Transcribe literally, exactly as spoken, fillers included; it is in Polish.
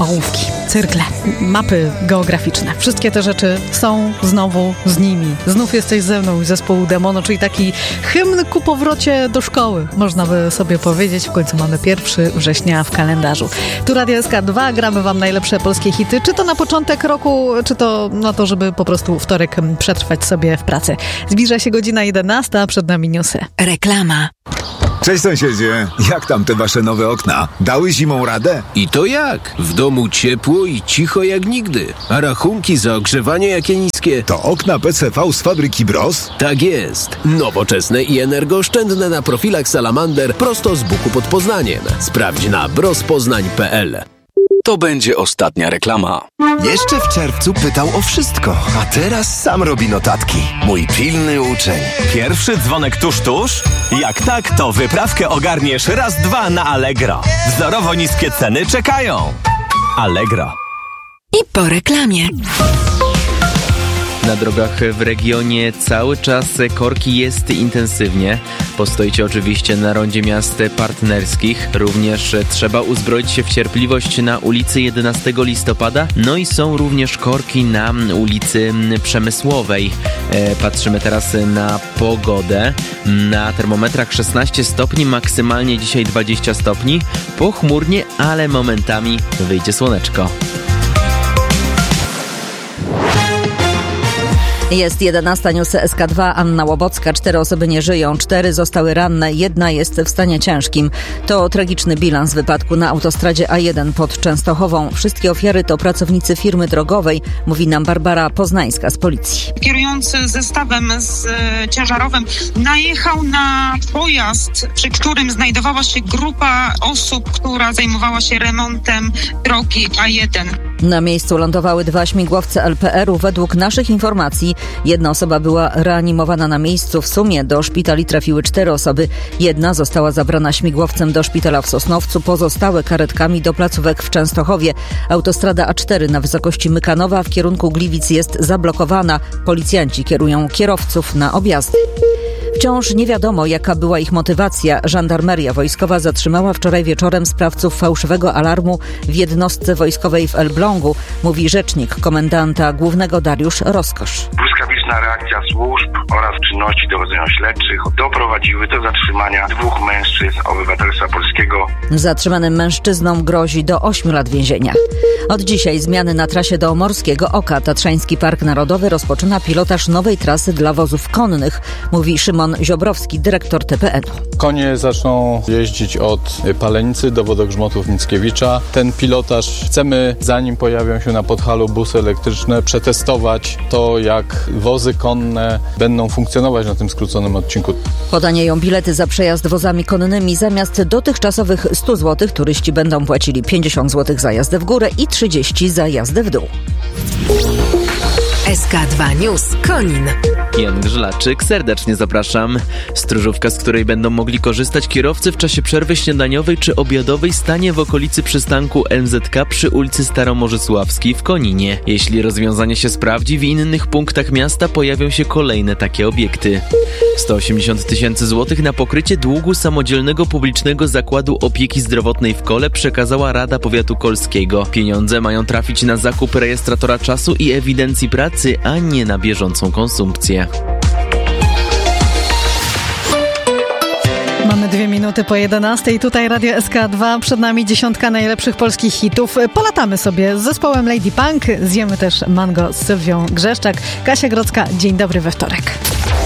ołówki, cyrkle, mapy geograficzne. Wszystkie te rzeczy są znowu z nimi. Znów jesteś ze mną i zespołu Demono, czyli taki hymn ku powrocie do szkoły, można by sobie powiedzieć. W końcu mamy pierwszego września w kalendarzu. Tu Radio S K dwa, gramy wam najlepsze polskie hity, czy to na początek roku, czy to na to, żeby po prostu wtorek przetrwać sobie w pracy. Zbliża się godzina jedenasta, przed nami newsy. Reklama. Cześć sąsiedzie, jak tam te wasze nowe okna? Dały zimą radę? I to jak? W domu ciepło i cicho jak nigdy. A rachunki za ogrzewanie jakie niskie. To okna P C V z fabryki Bros? Tak jest. Nowoczesne i energooszczędne na profilach Salamander prosto z Buku pod Poznaniem. Sprawdź na brospoznań kropka p l. To będzie ostatnia reklama. Jeszcze w czerwcu pytał o wszystko, a teraz sam robi notatki. Mój pilny uczeń. Pierwszy dzwonek tuż, tuż? Jak tak, to wyprawkę ogarniesz raz, dwa na Allegro. Wzorowo niskie ceny czekają. Allegro. I po reklamie. Na drogach w regionie cały czas korki jest intensywnie. Postoicie oczywiście na rondzie miast partnerskich. Również trzeba uzbroić się w cierpliwość na ulicy jedenastego listopada. No i są również korki na ulicy Przemysłowej. E, patrzymy teraz na pogodę. Na termometrach szesnaście stopni, maksymalnie dzisiaj dwadzieścia stopni. Pochmurnie, ale momentami wyjdzie słoneczko. Jest jedenasta, newsy S K dwa, Anna Łobocka. Cztery osoby nie żyją, cztery zostały ranne, jedna jest w stanie ciężkim. To tragiczny bilans wypadku na autostradzie A jeden pod Częstochową. Wszystkie ofiary to pracownicy firmy drogowej, mówi nam Barbara Poznańska z policji. Kierujący zestawem z e, ciężarowym najechał na pojazd, przy którym znajdowała się grupa osób, która zajmowała się remontem drogi A jeden. Na miejscu lądowały dwa śmigłowce L P R u. Według naszych informacji jedna osoba była reanimowana na miejscu. W sumie do szpitali trafiły cztery osoby. Jedna została zabrana śmigłowcem do szpitala w Sosnowcu, pozostałe karetkami do placówek w Częstochowie. Autostrada A cztery na wysokości Mykanowa w kierunku Gliwic jest zablokowana. Policjanci kierują kierowców na objazdy. Wciąż nie wiadomo, jaka była ich motywacja. Żandarmeria wojskowa zatrzymała wczoraj wieczorem sprawców fałszywego alarmu w jednostce wojskowej w Elblągu, mówi rzecznik komendanta głównego Dariusz Rozkosz. Błyskawiczna reakcja służb oraz czynności dowodzeniowo-śledczych doprowadziły do zatrzymania dwóch mężczyzn obywatelstwa polskiego. Zatrzymanym mężczyznom grozi do ośmiu lat więzienia. Od dzisiaj zmiany na trasie do Morskiego Oka. Tatrzański Park Narodowy rozpoczyna pilotaż nowej trasy dla wozów konnych, mówi Szymon Ziobrowski, dyrektor T P N u. Konie zaczną jeździć od Palenicy do Wodogrzmotów Mickiewicza. Ten pilotaż chcemy, zanim pojawią się na Podhalu busy elektryczne, przetestować to, jak wozy konne będą funkcjonować na tym skróconym odcinku. Podanieją bilety za przejazd wozami konnymi. Zamiast dotychczasowych stu złotych turyści będą płacili pięćdziesiąt złotych za jazdę w górę i trzydzieści za jazdę w dół. S K dwa News Konin. Jan Grzylaczyk, serdecznie zapraszam. Stróżówka, z której będą mogli korzystać kierowcy w czasie przerwy śniadaniowej czy obiadowej, stanie w okolicy przystanku N Z K przy ulicy Staromorzysławskiej w Koninie. Jeśli rozwiązanie się sprawdzi, w innych punktach miasta pojawią się kolejne takie obiekty. sto osiemdziesiąt tysięcy złotych na pokrycie długu samodzielnego publicznego zakładu opieki zdrowotnej w Kole przekazała Rada Powiatu Kolskiego. Pieniądze mają trafić na zakup rejestratora czasu i ewidencji pracy, a nie na bieżącą konsumpcję. Mamy dwie minuty po jedenastej. Tutaj Radio S K dwa. Przed nami dziesiątka najlepszych polskich hitów. Polatamy sobie z zespołem Lady Punk. Zjemy też mango z Sylwią Grzeszczak. Kasia Grodzka, dzień dobry we wtorek.